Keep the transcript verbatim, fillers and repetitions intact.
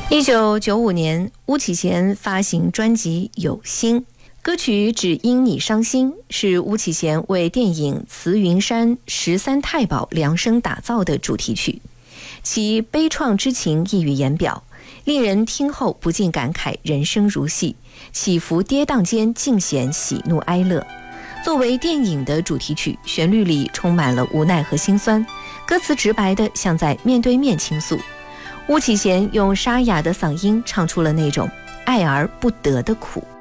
一九九五年，巫启贤发行专辑《有心》，歌曲《只因你伤心》是巫启贤为电影《慈云山十三太保》量身打造的主题曲，其悲怆之情溢于言表，令人听后不禁感慨人生如戏，起伏跌宕间尽显喜怒哀乐。作为电影的主题曲，旋律里充满了无奈和心酸，歌词直白的像在面对面倾诉。巫启贤用沙哑的嗓音唱出了那种爱而不得的苦。